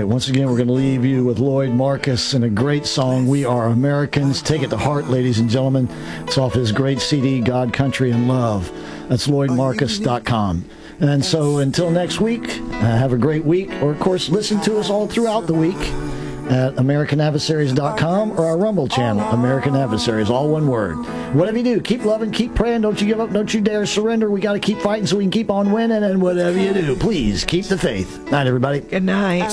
Once again, we're going to leave you with Lloyd Marcus and a great song, We Are Americans. Take it to heart, ladies and gentlemen. It's off his great CD, God, Country, and Love. That's LloydMarcus.com. And so until next week, have a great week. Or, of course, listen to us all throughout the week at AmericanAdversaries.com or our Rumble channel, American Adversaries, all one word. Whatever you do, keep loving, keep praying, don't you give up, don't you dare surrender. We got to keep fighting so we can keep on winning, and whatever you do, please keep the faith. Night, everybody. Good night.